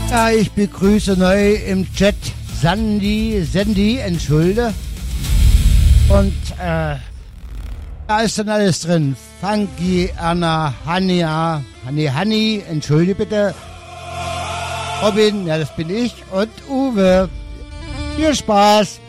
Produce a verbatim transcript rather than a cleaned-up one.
Ja, ich begrüße neu im Chat Sandy, Sandy, entschuldige. Und äh, da ist dann alles drin. Funky, Anna, Hania, Honey, Honey, entschuldige bitte. Robin, ja, das bin ich. Und Uwe. Viel Spaß.